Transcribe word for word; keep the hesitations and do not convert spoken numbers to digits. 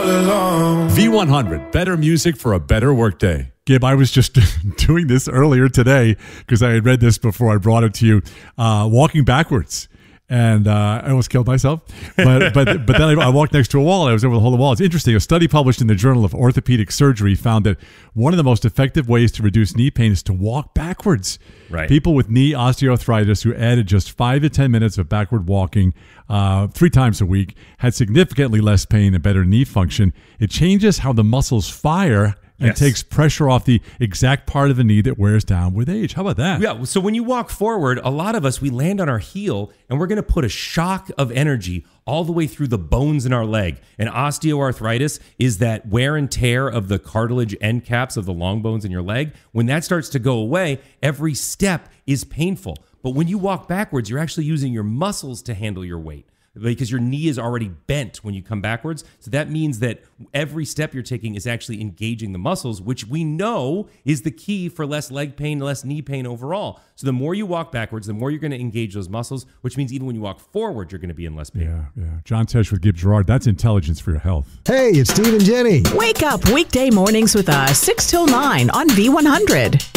along. V one hundred, better music for a better workday. Gib, I was just doing this earlier today because I had read this before I brought it to you, uh, walking backwards. And uh, I almost killed myself. But but but then I, I walked next to a wall. I was able to hold the wall. It's interesting. A study published in the Journal of Orthopedic Surgery found that one of the most effective ways to reduce knee pain is to walk backwards. Right. People with knee osteoarthritis who added just five to ten minutes of backward walking uh, three times a week had significantly less pain and better knee function. It changes how the muscles fire and Yes. takes pressure off the exact part of the knee that wears down with age. How about that? Yeah. So when you walk forward, a lot of us, we land on our heel and we're going to put a shock of energy all the way through the bones in our leg. And osteoarthritis is that wear and tear of the cartilage end caps of the long bones in your leg. When that starts to go away, every step is painful. But when you walk backwards, you're actually using your muscles to handle your weight, because your knee is already bent when you come backwards. So that means that every step you're taking is actually engaging the muscles, which we know is the key for less leg pain, less knee pain overall. So the more you walk backwards, the more you're going to engage those muscles, which means even when you walk forward, you're going to be in less pain. Yeah, yeah. John Tesh with Gib Gerard. That's intelligence for your health. Hey, it's Steve and Jenny. Wake up weekday mornings with us, six till nine on V one hundred.